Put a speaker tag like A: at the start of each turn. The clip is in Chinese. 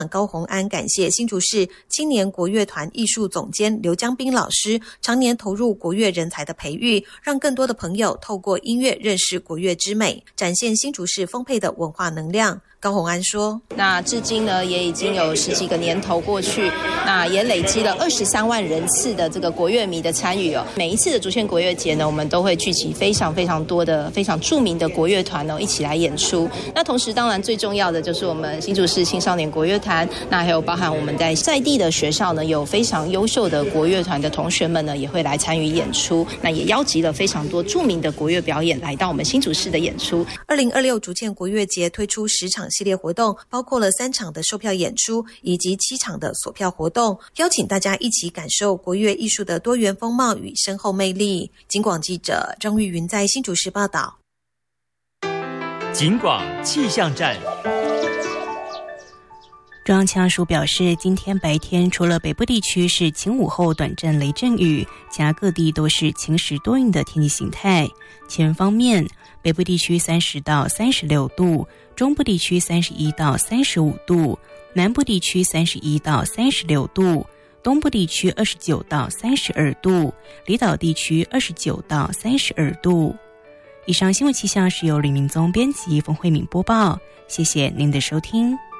A: 高虹安感谢新竹市青年国乐团艺术总监刘江斌老师常年投入国乐人才的培育，让更多的朋友透过音乐认识国乐之美，展现新竹市丰沛的文化能量。高虹安说，
B: 那至今呢也已经有10几个年头过去，那也累积了23万人次的这个国乐迷的参与哦。每一次的竹县国乐节呢，我们都会聚集非常非常多的非常著名的国乐团一起来演出。那同时当然最重要的就是我们新竹市青少年国乐团，那还有包含我们在地的学校呢，有非常优秀的国乐团的同学们呢，也会来参与演出。那也邀集了非常多著名的国乐表演来到我们新竹市的演出。
A: 2026竹县国乐节推出10场系列活动，包括了3场的售票演出以及7场的锁票活动，邀请大家一起感受国乐艺术的多元风貌与深厚魅力。警广记者张玉云在新竹市报道。
C: 警广气象站。
D: 中央气象署表示，今天白天除了北部地区是晴午后短暂雷阵雨，其他各地都是晴时多云的天气形态。气温方面，北部地区30到36度，中部地区31到35度，南部地区31到36度，东部地区29到32度，离岛地区29到32度。以上新闻气象是由李明宗编辑，冯慧敏播报，谢谢您的收听。